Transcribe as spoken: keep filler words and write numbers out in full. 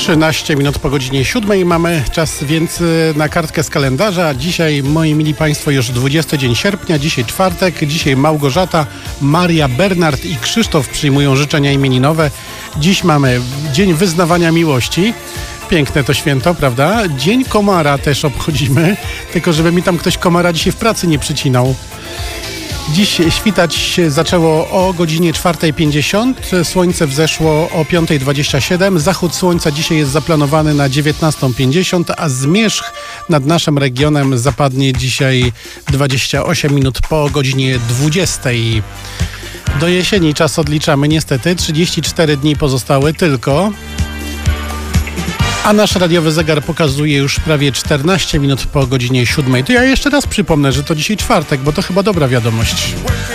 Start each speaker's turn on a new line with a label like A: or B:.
A: trzynaście minut po godzinie siódmej. Mamy czas więc na kartkę z kalendarza. Dzisiaj, moi mili Państwo, już dwudziesty dzień sierpnia. Dzisiaj czwartek. Dzisiaj Małgorzata, Maria, Bernard i Krzysztof przyjmują życzenia imieninowe. Dziś mamy Dzień Wyznawania Miłości. Piękne to święto, prawda? Dzień komara też obchodzimy. Tylko żeby mi tam ktoś komara dzisiaj w pracy nie przycinał. Dziś świtać się zaczęło o godzinie czwartej pięćdziesiąt, słońce wzeszło o piątej dwadzieścia siedem, zachód słońca dzisiaj jest zaplanowany na dziewiętnastą pięćdziesiąt, a zmierzch nad naszym regionem zapadnie dzisiaj dwadzieścia osiem minut po godzinie dwudziestej. Do jesieni czas odliczamy niestety, trzydzieści cztery dni pozostały tylko, a nasz radiowy zegar pokazuje już prawie czternaście minut po godzinie siódmej. To ja jeszcze raz przypomnę, że to dzisiaj czwartek, bo to chyba dobra wiadomość.